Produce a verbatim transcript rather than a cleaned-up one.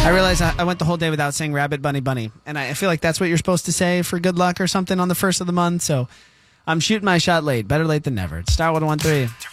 I realized I, I went the whole day without saying rabbit, bunny, bunny. And I, I feel like that's what you're supposed to say for good luck or something on the first of the month. So I'm shooting my shot late. Better late than never. It's Star one oh one three.